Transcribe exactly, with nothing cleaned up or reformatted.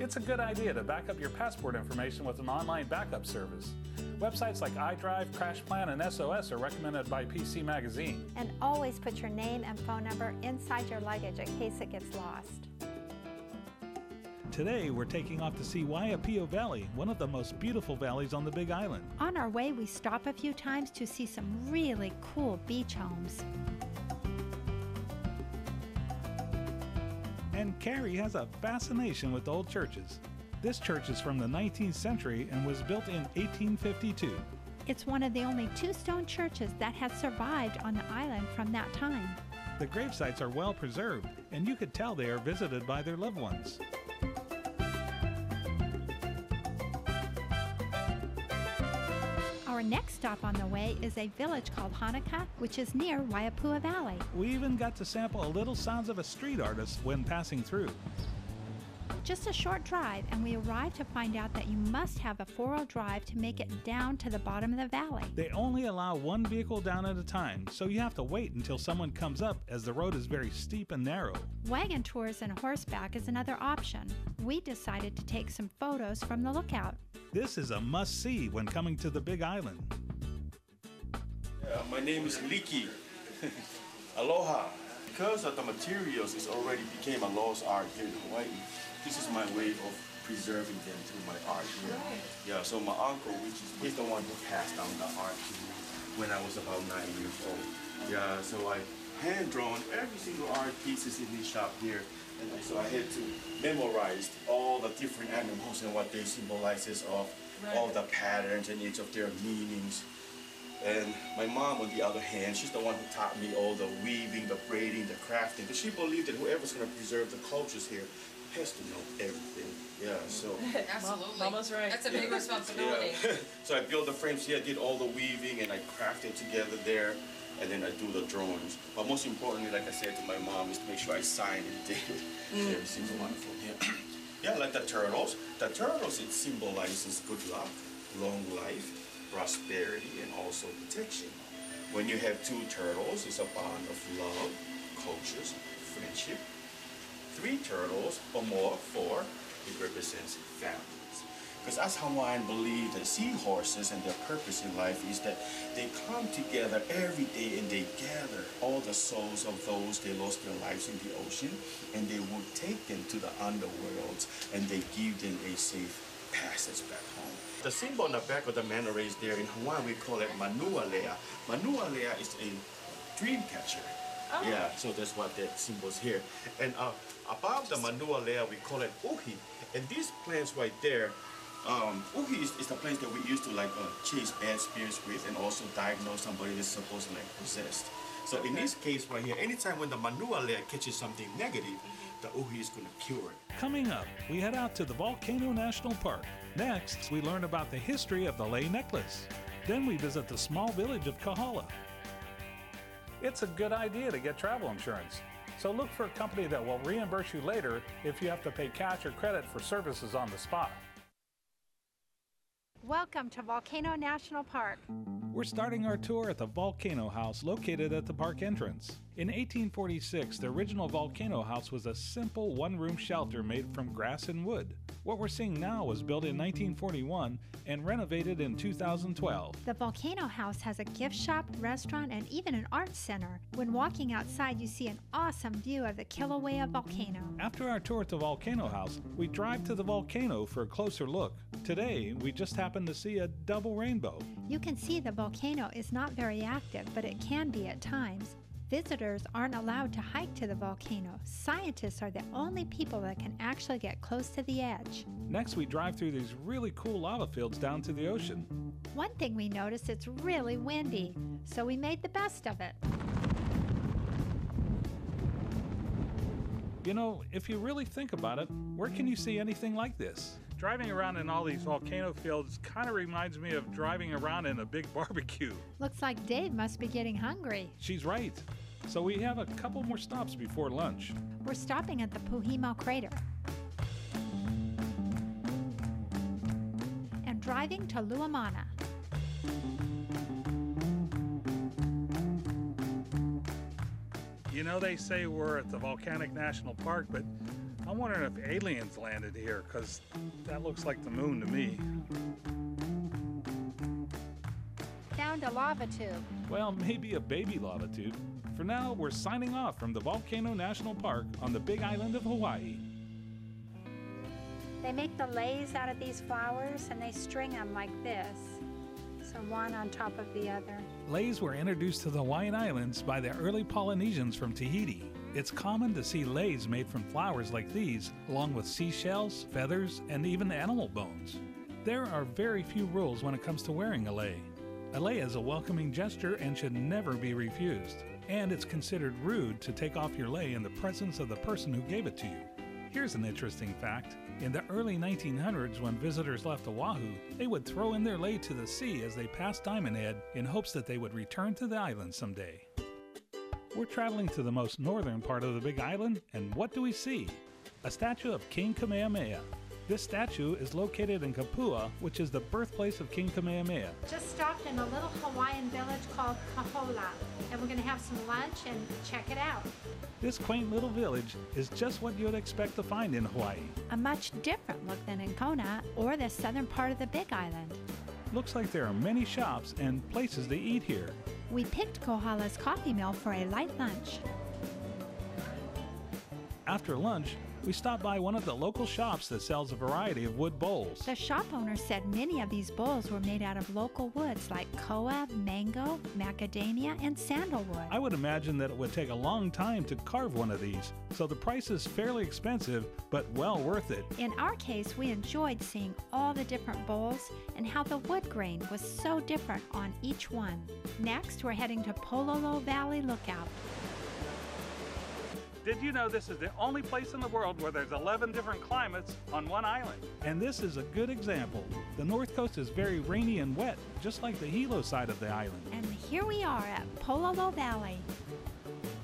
It's a good idea to back up your passport information with an online backup service. Websites like iDrive, CrashPlan, and S O S are recommended by P C Magazine. And always put your name and phone number inside your luggage in case it gets lost. Today, we're taking off to see Waiapio Valley, one of the most beautiful valleys on the Big Island. On our way, we stop a few times to see some really cool beach homes. And Carrie has a fascination with old churches. This church is from the nineteenth century and was built in eighteen fifty-two. It's one of the only two stone churches that has survived on the island from that time. The grave sites are well preserved, and you could tell they are visited by their loved ones. Our next stop on the way is a village called Hanaka, which is near Waiapua Valley. We even got to sample a little sounds of a street artist when passing through. Just a short drive, and we arrive to find out that you must have a four-wheel drive to make it down to the bottom of the valley. They only allow one vehicle down at a time, so you have to wait until someone comes up as the road is very steep and narrow. Wagon tours and horseback is another option. We decided to take some photos from the lookout. This is a must-see when coming to the Big Island. Yeah, my name is Liki. Aloha. Because of the materials, it already became a lost art here in Hawaii. This is my way of preserving them through my art here. Right. Yeah, so my uncle, which is he's the one who passed down the art to me when I was about nine years old. Yeah, so I hand drawn every single art pieces in this shop here. And so I had to memorize all the different animals and what they symbolizes of, right. all the patterns and each of their meanings. And my mom, on the other hand, she's the one who taught me all the weaving, the braiding, the crafting. Because she believed that whoever's going to preserve the cultures here has to know everything. Yeah, so. Absolutely. Mama's right. That's a big responsibility. Yeah. So I built the frames here, I did all the weaving, and I crafted together there, and then I do the drawings. But most importantly, like I said to my mom, is to make sure I sign and date mm. every single one of them. Yeah. Yeah, like the turtles. The turtles, it symbolizes good luck, long life, prosperity, and also protection. When you have two turtles, it's a bond of love, cultures, friendship. Three turtles or more, four, it represents families. Because as Hawaiian believe that seahorses and their purpose in life is that they come together every day and they gather all the souls of those they lost their lives in the ocean, and they will take them to the underworlds and they give them a safe passage back home. The symbol on the back of the manta rays there in Hawaii, we call it Manualea. Manualea is a dream catcher. Oh. Yeah, so that's what that symbol is here. And uh, above the Manualea, we call it Uhi. And these plants right there, um, Uhi is, is the place that we used to like uh, chase bad spirits with and also diagnose somebody that's supposed to like possessed. So okay. in this case right here, anytime when the Manualea catches something negative, the Uhi is going to cure it. Coming up, we head out to the Volcano National Park. Next, we learn about the history of the lei necklace. Then we visit the small village of Kahala. It's a good idea to get travel insurance. So look for a company that will reimburse you later if you have to pay cash or credit for services on the spot. Welcome to Volcano National Park. We're starting our tour at the Volcano House located at the park entrance. In eighteen forty-six, the original Volcano House was a simple one-room shelter made from grass and wood. What we're seeing now was built in nineteen forty-one and renovated in two thousand twelve. The Volcano House has a gift shop, restaurant, and even an art center. When walking outside, you see an awesome view of the Kilauea volcano. After our tour at the Volcano House, we drive to the volcano for a closer look. Today, we just happened to see a double rainbow. You can see the volcano is not very active, but it can be at times. Visitors aren't allowed to hike to the volcano. Scientists are the only people that can actually get close to the edge. Next, we drive through these really cool lava fields down to the ocean. One thing we noticed, it's really windy, so we made the best of it. You know, if you really think about it, where can you see anything like this? Driving around in all these volcano fields kind of reminds me of driving around in a big barbecue. Looks like Dave must be getting hungry. She's right. So we have a couple more stops before lunch. We're stopping at the Puhimo Crater and driving to Luamana. You know, they say we're at the Volcanic National Park, but I'm wondering if aliens landed here, because that looks like the moon to me. Found a lava tube. Well, maybe a baby lava tube. For now, we're signing off from the Volcano National Park on the Big Island of Hawaii. They make the leis out of these flowers and they string them like this. So one on top of the other. Leis were introduced to the Hawaiian Islands by the early Polynesians from Tahiti. It's common to see leis made from flowers like these, along with seashells, feathers, and even animal bones. There are very few rules when it comes to wearing a lei. A lei is a welcoming gesture and should never be refused. And it's considered rude to take off your lei in the presence of the person who gave it to you. Here's an interesting fact. In the early nineteen hundreds, when visitors left Oahu, they would throw in their lei to the sea as they passed Diamond Head in hopes that they would return to the island someday. We're traveling to the most northern part of the Big Island, and what do we see? A statue of King Kamehameha. This statue is located in Kapua, which is the birthplace of King Kamehameha. Just stopped in a little Hawaiian village called Kahola, and we're going to have some lunch and check it out. This quaint little village is just what you'd expect to find in Hawaii. A much different look than in Kona or the southern part of the Big Island. Looks like there are many shops and places to eat here. We picked Kohola's coffee mill for a light lunch. After lunch, we stopped by one of the local shops that sells a variety of wood bowls. The shop owner said many of these bowls were made out of local woods like koa, mango, macadamia, and sandalwood. I would imagine that it would take a long time to carve one of these, so the price is fairly expensive, but well worth it. In our case, we enjoyed seeing all the different bowls and how the wood grain was so different on each one. Next, we're heading to Pololo Valley Lookout. Did you know this is the only place in the world where there's eleven different climates on one island? And this is a good example. The north coast is very rainy and wet, just like the Hilo side of the island. And here we are at Pololo Valley.